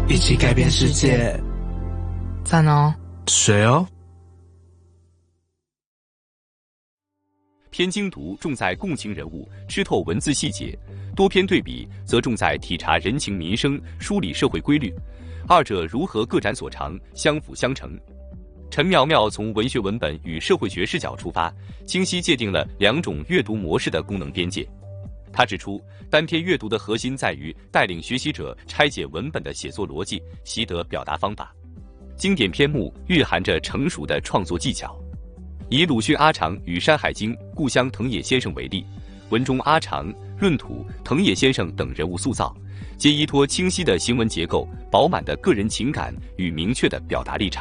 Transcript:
一起改变世界。 赞哦。 水哦。 偏精读重在共情人物，吃透文字细节；多篇对比则重在体察人情民生，梳理社会规律。二者如何各展所长，相辅相成？陈苗苗从文学文本与社会学视角出发，清晰界定了两种阅读模式的功能边界。他指出，单篇阅读的核心在于带领学习者拆解文本的写作逻辑，习得表达方法。经典篇目蕴含着成熟的创作技巧。以鲁迅阿长与《山海经》故乡藤野先生为例，文中阿长、闰土、藤野先生等人物塑造，皆依托清晰的行文结构、饱满的个人情感与明确的表达立场。